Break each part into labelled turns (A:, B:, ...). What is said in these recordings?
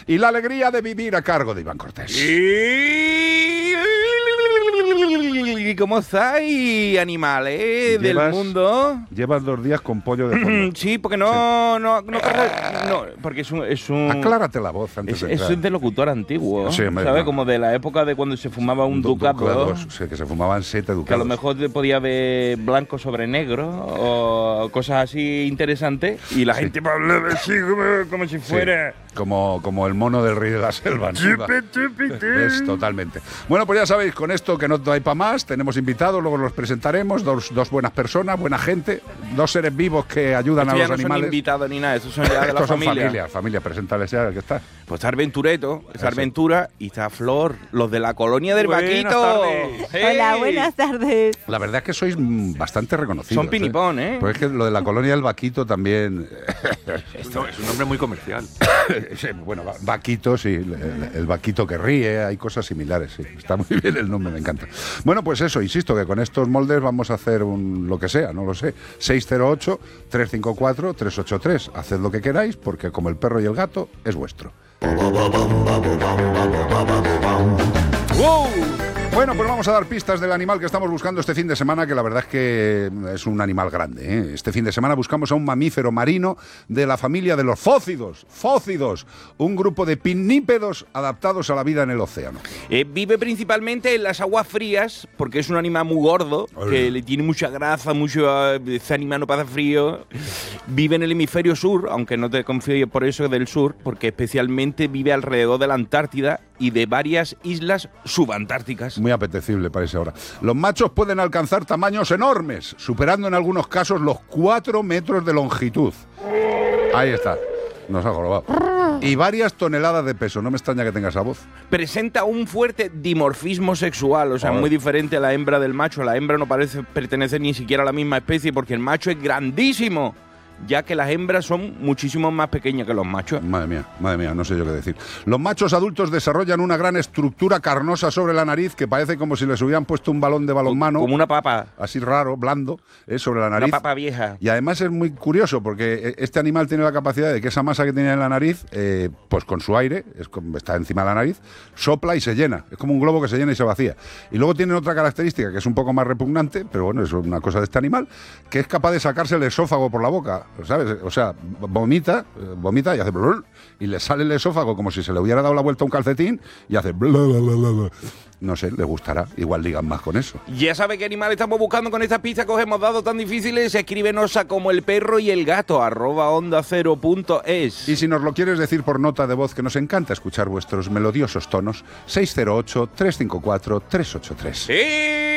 A: y la alegría de vivir a cargo de Iván Cortés.
B: ¿Y cómo estáis, animales del mundo?
A: Llevas 2 días con pollo de fondo.
B: Sí, porque no, porque es un
A: Aclárate la voz antes de entrar.
B: Es de locutor antiguo,
A: sí, hombre,
B: ¿sabes?
A: no.
B: Como de la época de cuando se fumaba un ducado.
A: Sí, que se fumaban 7 ducados.
B: Que a lo mejor podía haber blanco sobre negro o cosas así interesantes y la gente hablaba así como si fuera...
A: Sí, como el mono del rey de la selva, ¿no? Es totalmente. Bueno, pues ya sabéis, con esto que no hay para más, tenemos invitados, luego los presentaremos, dos buenas personas, buena gente, 2 seres vivos que ayudan a los animales.
B: No son invitados ni nada, estos son ya de la
A: familia, preséntales ya, que está.
B: Pues está Arventureto, está Arventura y está Flor, los de la colonia del Vaquito.
C: Hey. Hola, buenas tardes.
A: La verdad es que sois bastante reconocidos.
B: Son pinipón, ¿eh?
A: Pues es que lo de la colonia del Vaquito también...
D: Esto es un nombre muy comercial.
A: Bueno, Vaquito, sí, el Vaquito que ríe, hay cosas similares, sí. Está muy bien el nombre, me encanta. Bueno, pues eso, insisto, que con estos moldes vamos a hacer lo que sea, no lo sé. 608-354-383. Haced lo que queráis, porque como el perro y el gato, es vuestro. ¡Wow! Bueno, pues vamos a dar pistas del animal que estamos buscando este fin de semana, que la verdad es que es un animal grande, ¿eh? Este fin de semana buscamos a un mamífero marino de la familia de los fócidos, un grupo de pinnípedos adaptados a la vida en el océano.
B: Vive principalmente en las aguas frías, porque es un animal muy gordo, que le tiene mucha grasa, este animal no pasa frío. Vive en el hemisferio sur, aunque no te confíes por eso del sur, porque especialmente vive alrededor de la Antártida y de varias islas subantárticas.
A: Muy apetecible parece ahora. Los machos pueden alcanzar tamaños enormes, superando en algunos casos los 4 metros de longitud. Ahí está, nos ha jorobado. Y varias toneladas de peso, no me extraña que tenga esa voz.
B: Presenta un fuerte dimorfismo sexual, o sea, muy diferente a la hembra del macho. La hembra no parece pertenecer ni siquiera a la misma especie porque el macho es grandísimo, ya que las hembras son muchísimo más pequeñas que los machos.
A: Madre mía, no sé yo qué decir. Los machos adultos desarrollan una gran estructura carnosa sobre la nariz que parece como si les hubieran puesto un balón de balonmano.
B: Como una papa.
A: Así raro, blando, sobre la nariz.
B: Una papa vieja.
A: Y además es muy curioso porque este animal tiene la capacidad de que esa masa que tiene en la nariz, pues con su aire, está encima de la nariz, sopla y se llena. Es como un globo que se llena y se vacía. Y luego tiene otra característica que es un poco más repugnante, pero bueno, es una cosa de este animal, que es capaz de sacarse el esófago por la boca. ¿Sabes? O sea, vomita y hace blul, y le sale el esófago como si se le hubiera dado la vuelta a un calcetín y hace blul. No sé, le gustará, igual ligan más con eso.
B: Ya sabe qué animal estamos buscando con estas pistas que os hemos dado tan difíciles. Escríbenos a como el perro y el gato @ondacero.es.
A: Y si nos lo quieres decir por nota de voz, que nos encanta escuchar vuestros melodiosos tonos, 608-354-383.
B: ¡Sí!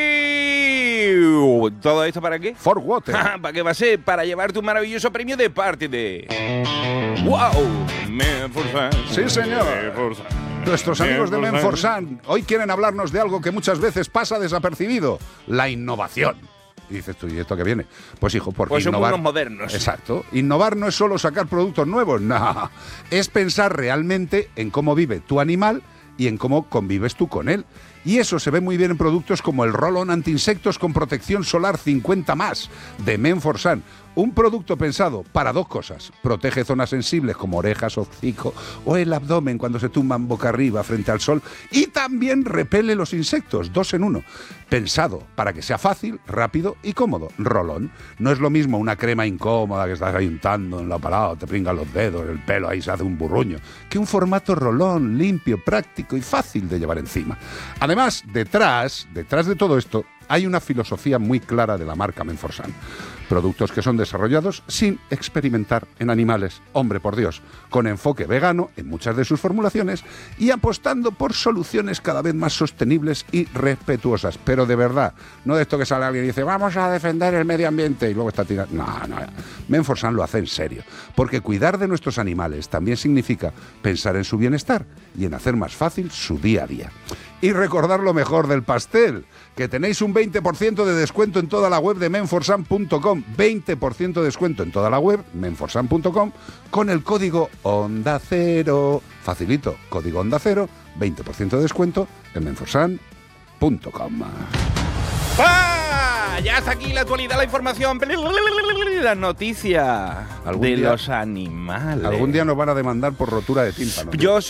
B: ¿Todo esto para qué?
A: For Water.
B: ¿Para qué va a ser? Para llevarte un maravilloso premio de parte de... ¡Wow! Menforsan.
A: Sí, señor. Nuestros amigos de Menforsan hoy quieren hablarnos de algo que muchas veces pasa desapercibido: la innovación. Y dices tú, ¿y esto qué viene? Pues hijo, porque
B: pues
A: innovar...
B: somos unos modernos.
A: Exacto. Innovar no es solo sacar productos nuevos, no. Es pensar realmente en cómo vive tu animal y en cómo convives tú con él. Y eso se ve muy bien en productos como el Roll-On anti-insectos con protección solar 50+, de Menforsan. Un producto pensado para 2 cosas. Protege zonas sensibles como orejas, hocico o el abdomen cuando se tumban boca arriba frente al sol. Y también repele los insectos, 2 en 1. Pensado para que sea fácil, rápido y cómodo. Roll-On. No es lo mismo una crema incómoda que estás ahí untando en la palada, te pringan los dedos, el pelo ahí se hace un burruño, que un formato Roll-On limpio, práctico y fácil de llevar encima. Además, detrás de todo esto, hay una filosofía muy clara de la marca Menforsan. Productos que son desarrollados sin experimentar en animales, hombre por Dios, con enfoque vegano en muchas de sus formulaciones y apostando por soluciones cada vez más sostenibles y respetuosas. Pero de verdad, no de esto que sale alguien y dice vamos a defender el medio ambiente y luego está tirando. No. Menforsan lo hace en serio, porque cuidar de nuestros animales también significa pensar en su bienestar y en hacer más fácil su día a día. Y recordar lo mejor del pastel, que tenéis un 20% de descuento en toda la web de menforsan.com, 20% de descuento en toda la web, menforsan.com, con el código Onda Cero. Facilito, código Onda Cero, 20% de descuento en menforsan.com.
B: ¡Ah! Ya está aquí la actualidad, la información, las noticias de los animales.
A: Algún día nos van a demandar por rotura de tímpano.
B: Yo